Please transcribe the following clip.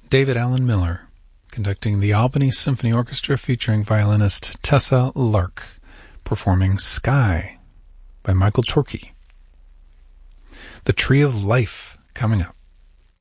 David Allen Miller, conducting the Albany Symphony Orchestra featuring violinist Tessa Lark, performing Sky by Michael Torke. The Tree of Life coming up.